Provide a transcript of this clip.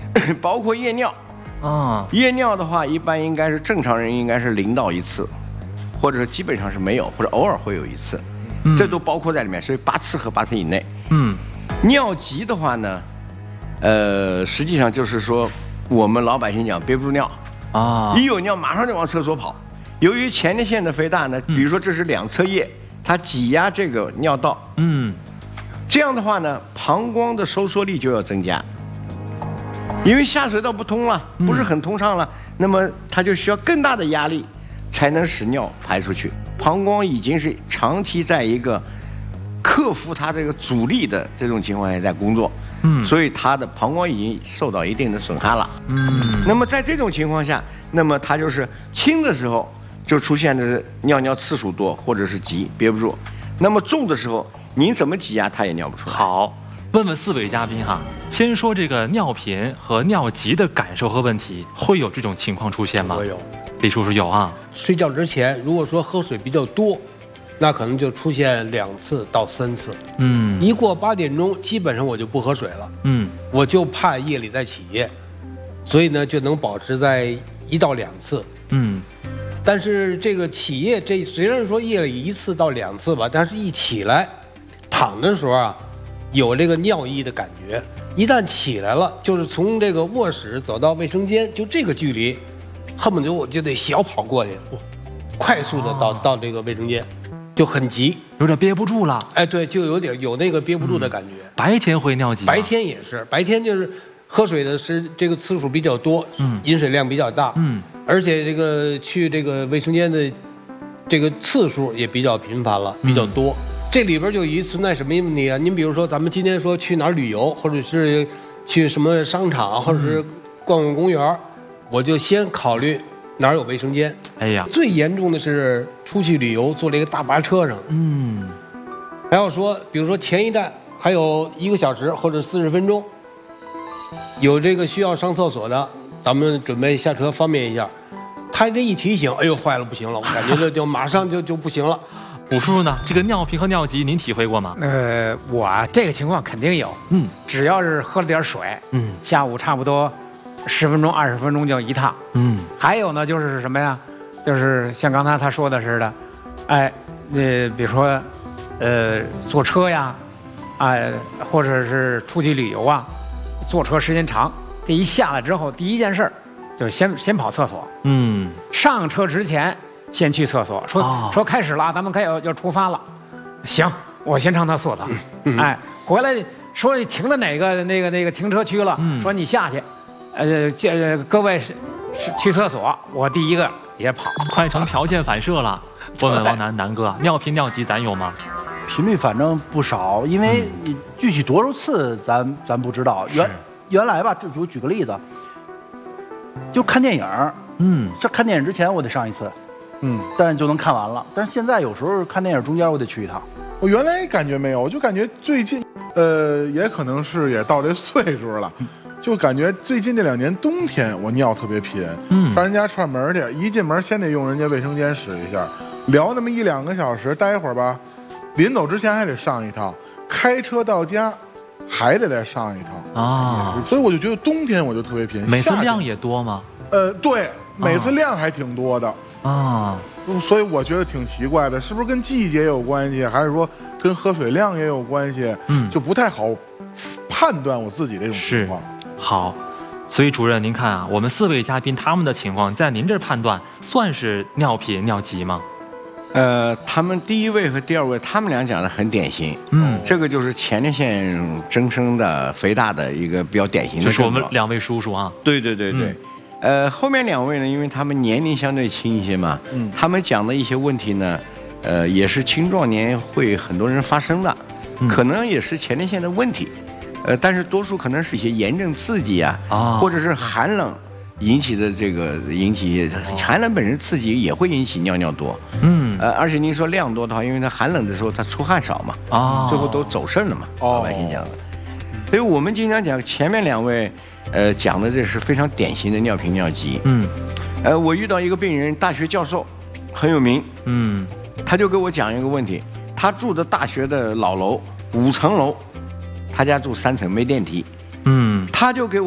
包括夜尿。夜尿的话，一般应该是正常人应该是0到1次，或者是基本上是没有，或者偶尔会有1次，这都包括在里面，所以8次和8次以内。尿急的话呢，实际上就是说我们老百姓讲憋不住尿一有尿马上就往厕所跑。由于前列腺的肥大呢，比如说这是2侧叶，它挤压这个尿道，这样的话呢，膀胱的收缩力就要增加。因为下水道不通了，不是很通畅了，那么它就需要更大的压力，才能使尿排出去。膀胱已经是长期在一个克服它这个阻力的这种情况下在工作，所以它的膀胱已经受到一定的损害了。那么在这种情况下，那么它就是轻的时候就出现的尿次数多，或者是急憋不住；那么重的时候，您怎么挤压它也尿不出来。 好。问问4位嘉宾哈，先说这个尿频和尿急的感受和问题，会有这种情况出现吗？ 我有， 李叔叔有啊。 睡觉之前，如果说喝水比较多，那可能就出现2次到3次。一过8点钟，基本上我就不喝水了。我就怕夜里再起夜，所以呢就能保持在1到2次。但是这个起夜，这虽然说夜里1次到2次吧，但是一起来躺的时候啊。有这个尿意的感觉，一旦起来了，就是从这个卧室走到卫生间，就这个距离，恨不得我就得小跑过去，快速的到这个卫生间，就很急， 有点憋不住了。 哎，对，就有那个憋不住的感觉。 白天会尿急吗？ 白天也是，白天就是喝水的这个次数比较多，饮水量比较大，而且这个去这个卫生间的这个次数也比较频繁了，比较多。这里边就存在什么问题啊？您比如说，咱们今天说去哪儿旅游，或者是去什么商场，或者是逛逛公园，我就先考虑哪儿有卫生间。 哎呀， 最严重的是出去旅游，坐这个大巴车上，还要说，比如说前一站还有1个小时或者40分钟，有这个需要上厕所的，咱们准备下车方便一下。他这一提醒，哎呦，坏了，不行了，我感觉就马上就不行了。 武叔叔呢？这个尿频和尿急，您体会过吗？ 我啊，这个情况肯定有。只要是喝了点水，下午差不多10分钟、20分钟就一趟。还有呢，就是什么呀？就是像刚才他说的似的，哎，比如说，坐车呀，或者是出去旅游啊，坐车时间长，这一下来之后，第一件事就是先跑厕所。上车之前。先去厕所，说开始了，咱们要出发了。行，我先上趟厕所。哎，回来说你停的哪个那个停车区了？说你下去，各位是去厕所，我第一个也跑， 快成条件反射了。问问王南哥，尿频尿急咱有吗？ 频率反正不少，因为具体多少次咱不知道。原来吧，就举个例子，就看电影，这看电影之前我得上1次。但是就能看完了。但是现在有时候看电影中间我得去一趟。 我原来感觉没有，我就感觉最近，也可能是也到这岁数了，就感觉最近这2年冬天我尿特别频。上人家串门去，一进门先得用人家卫生间使一下，聊那么1、2个小时，待会儿吧，临走之前还得上一趟，开车到家还得再上一趟所以我就觉得冬天我就特别频。 每次量也多吗？ 对，每次量还挺多的。所以我觉得挺奇怪的，是不是跟季节有关系，还是说跟喝水量也有关系？就不太好判断我自己这种情况。 好，所以主任您看啊，我们4位嘉宾他们的情况，在您这判断算是尿频尿急吗？ 他们第1位和第2位，他们俩讲的很典型。这个就是前列腺增生的肥大的一个比较典型的。 就是我们2位叔叔啊。 对。后面2位呢，因为他们年龄相对轻一些嘛，他们讲的一些问题呢，也是青壮年会很多人发生的，可能也是前列腺的问题，但是多数可能是一些炎症刺激啊，或者是寒冷引起的寒冷本身刺激也会引起尿多，而且您说量多的话，因为它寒冷的时候它出汗少嘛，最后都走肾了嘛，老百姓讲的，所以我们经常讲前面2位。讲的这是非常典型的尿频尿急。我遇到一个病人，大学教授，很有名。他就给我讲一个问题，他住的大学的老楼5层楼，他家住3层没电梯。他就给我